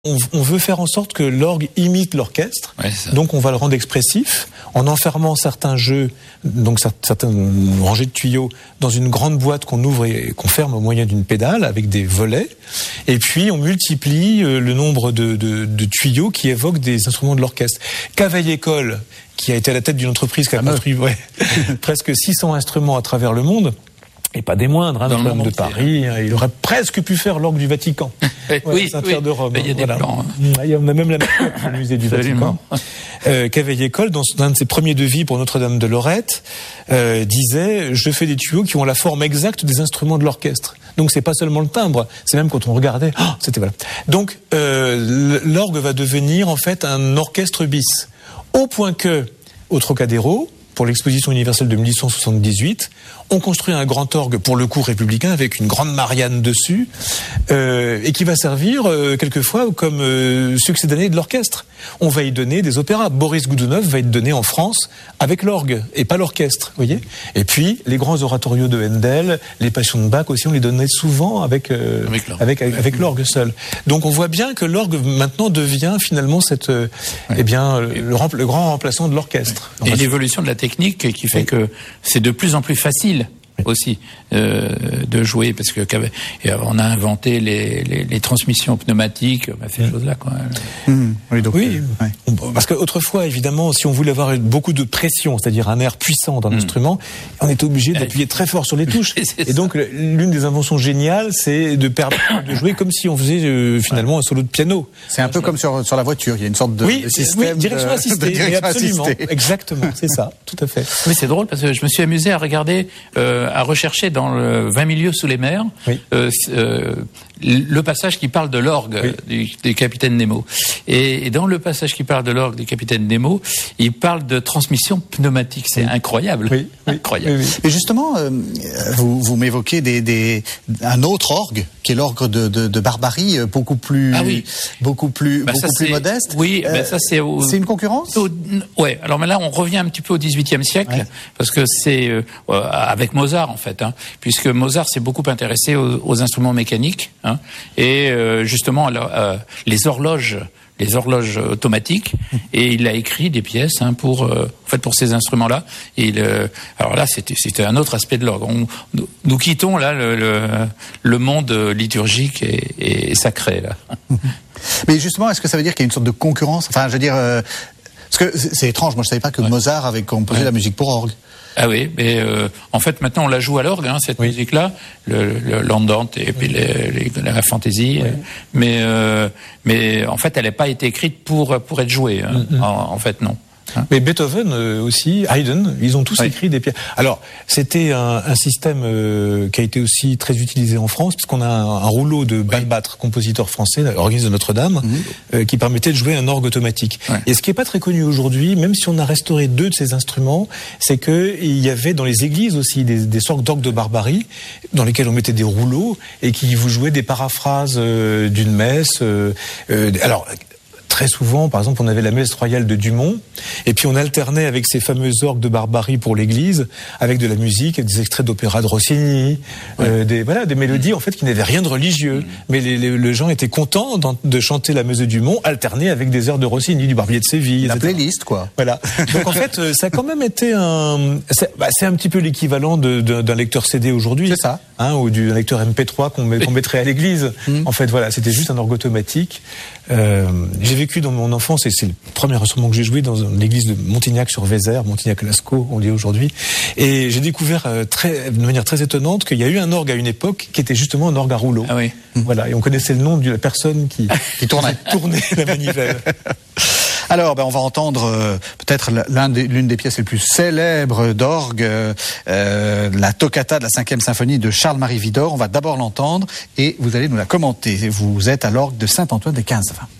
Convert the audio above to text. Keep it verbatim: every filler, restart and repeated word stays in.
On, on veut faire en sorte que l'orgue imite l'orchestre, ouais, donc on va le rendre expressif en enfermant certains jeux, donc certaines rangées de tuyaux dans une grande boîte qu'on ouvre et qu'on ferme au moyen d'une pédale avec des volets, et puis on multiplie le nombre de, de, de tuyaux qui évoquent des instruments de l'orchestre. Cavaillé-Coll, qui a été à la tête d'une entreprise qui a ah construit ouais, presque six cents instruments à travers le monde, et pas des moindres, hein, dans l'homme de Paris, hein, il aurait presque pu faire l'orgue du Vatican. Ouais, oui, Saint-Pierre oui. de Rome. Il y a des voilà. plans. Il y a même la maquette au musée du Vatican. Euh, Cavaillé-Coll, dans un de ses premiers devis pour Notre-Dame de Lorette, euh, disait « Je fais des tuyaux qui ont la forme exacte des instruments de l'orchestre ». Donc c'est pas seulement le timbre, c'est même quand on regardait, oh, c'était voilà. Donc euh, l'orgue va devenir en fait un orchestre bis, au point que au Trocadéro, pour l'exposition universelle de mille huit cent soixante-dix-huit, on construit un grand orgue pour le cours républicain avec une grande Marianne dessus, euh, et qui va servir euh, quelquefois comme euh, succédané de l'orchestre. On va y donner des opéras. Boris Goudounov va être donné en France avec l'orgue et pas l'orchestre, voyez. Et puis les grands oratorios de Handel, les Passions de Bach aussi, on les donnait souvent avec euh, avec, l'orgue. avec avec l'orgue seul. Donc on voit bien que l'orgue maintenant devient finalement cette euh, ouais. eh bien le, le grand remplaçant de l'orchestre. Et l'évolution de la technique qui fait oui. que c'est de plus en plus facile aussi euh, de jouer, parce que on a inventé les, les, les transmissions pneumatiques, ces mmh. choses-là quoi. Mmh. Oui, donc, oui. Euh, ouais. Parce qu'autrefois, évidemment, si on voulait avoir beaucoup de pression, c'est-à-dire un air puissant dans mmh. l'instrument, on était obligé d'appuyer très fort sur les touches. Et donc, l'une des inventions géniales, c'est de permettre de jouer comme si on faisait euh, finalement un solo de piano. C'est un peu comme sur sur la voiture, il y a une sorte de, oui, de système oui, direction de, assistée, de direction absolument, assistée. Exactement, c'est ça, tout à fait. Oui, c'est drôle parce que je me suis amusé à regarder, euh, à rechercher dans le vingt milieux sous les mers, oui. euh, euh, le passage qui parle de l'orgue oui. du, du capitaine Nemo. Et, et dans le passage qui parle de l'orgue du capitaine Nemo, il parle de transmission pneumatique. C'est oui. incroyable. Oui. incroyable. Oui, oui. Et justement, euh, vous, vous m'évoquez des, des, un autre orgue, qui est l'orgue de, de, de Barbarie, beaucoup plus, ah oui. beaucoup plus, bah beaucoup ça, plus modeste. Oui, euh, bah ça c'est. Au, c'est une concurrence. Au, ouais. Alors mais là, on revient un petit peu au dix-huitième siècle, ouais. parce que c'est euh, avec Mozart en fait, hein, puisque Mozart s'est beaucoup intéressé aux, aux instruments mécaniques, hein, et euh, justement alors, euh, les horloges. les horloges automatiques, et il a écrit des pièces hein, pour euh, en fait pour ces instruments-là. Et il, euh, alors là, c'était c'était un autre aspect de l'orgue. On, nous, nous quittons là le, le, le monde liturgique et, et sacré là. Mais justement, est-ce que ça veut dire qu'il y a une sorte de concurrence? Enfin, je veux dire, euh, parce que c'est, c'est étrange. Moi, je savais pas que ouais. Mozart avait composé ouais. la musique pour orgue. Ah oui, mais euh, en fait maintenant on la joue à l'orgue, hein, cette oui. musique-là, le, le l'andante et puis les, les, la fantaisie, oui. mais euh, mais en fait elle n'a pas été écrite pour pour être jouée, hein. mm-hmm. en, en fait non. Hein? Mais Beethoven euh, aussi, Haydn, ils ont tous oui. écrit des pièces. Alors, c'était un, un système euh, qui a été aussi très utilisé en France, puisqu'on a un, un rouleau de Balbâtre, oui. compositeur français, organiste de Notre-Dame, mm-hmm. euh, qui permettait de jouer un orgue automatique. Ouais. Et ce qui n'est pas très connu aujourd'hui, même si on a restauré deux de ces instruments, c'est que il y avait dans les églises aussi des, des sortes d'orgues de Barbarie, dans lesquels on mettait des rouleaux et qui vous jouaient des paraphrases euh, d'une messe. Euh, euh, alors. Très souvent, par exemple, on avait la messe royale de Dumont, et puis on alternait avec ces fameux orgues de Barbarie pour l'église, avec de la musique, des extraits d'opéra de Rossini, ouais. euh, des voilà, des mélodies en fait qui n'avaient rien de religieux, mmh. mais les, les, les gens étaient contents de chanter la messe de Dumont, alternée avec des airs de Rossini, du Barbier de Séville, la et cetera. Playlist, quoi. Voilà. Donc en fait, ça a quand même été un, c'est, bah, c'est un petit peu l'équivalent de, de, d'un lecteur C D aujourd'hui. C'est ça. Hein, ou d'un lecteur M P trois qu'on, met, qu'on mettrait à l'église. Mmh. En fait, voilà, c'était juste un orgue automatique. Euh, j'ai vécu dans mon enfance, et c'est le premier instrument que j'ai joué dans l'église de Montignac-sur-Vézère, Montignac-Lascaux, on dit aujourd'hui, et j'ai découvert euh, très, de manière très étonnante qu'il y a eu un orgue à une époque qui était justement un orgue à rouleau. Ah oui. Voilà, et on connaissait le nom de la personne qui, qui tournait. tournait la manivelle. Alors, ben, on va entendre euh, peut-être l'un des, l'une des pièces les plus célèbres d'orgue, euh, euh, la toccata de la cinquième symphonie de Charles-Marie Widor. On va d'abord l'entendre et vous allez nous la commenter. Vous êtes à l'orgue de Saint-Antoine des quinze vingt.